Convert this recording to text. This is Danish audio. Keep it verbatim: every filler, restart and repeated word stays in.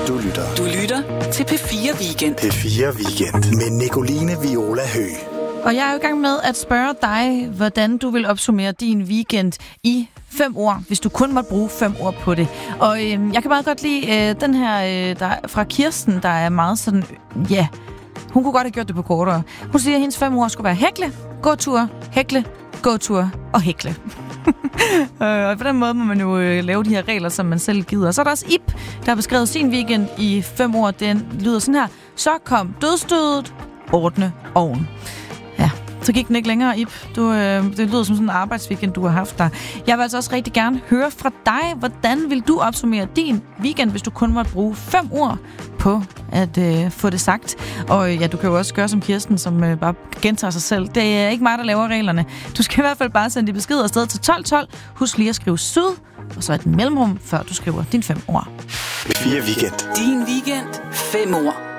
Du lytter. Du lytter til P fire Weekend. P fire Weekend med Nicoline Viola Høgh. Og jeg er jo i gang med at spørge dig, hvordan du vil opsummere din weekend i fem ord, hvis du kun måtte bruge fem ord på det. Og øh, jeg kan meget godt lide øh, den her øh, der, fra Kirsten, der er meget sådan, ja, yeah, hun kunne godt have gjort det på kortere. Hun siger, at hendes fem ord skulle være hækle, gåtur, hækle, gåtur og hækle. Og på den måde må man jo øh, lave de her regler, som man selv gider. Og så er der også Ip, der har beskrevet sin weekend i fem ord. Den lyder sådan her. Så kom dødstødet, ordne oven. Ja, så gik den ikke længere, Ip. Du, øh, det lyder som sådan en arbejdsweekend, du har haft der. Jeg vil altså også rigtig gerne høre fra dig. Hvordan vil du opsummere din weekend, hvis du kun måtte bruge fem ord på at øh, få det sagt? Og øh, ja, du kan jo også gøre som Kirsten, som øh, bare gentager sig selv. Det er ikke mig, der laver reglerne. Du skal i hvert fald bare sende de beskeder afsted til tolv tolv. Husk lige at skrive syd, og så et mellemrum, før du skriver dine fem ord. P fire Weekend. Din weekend. Fem ord.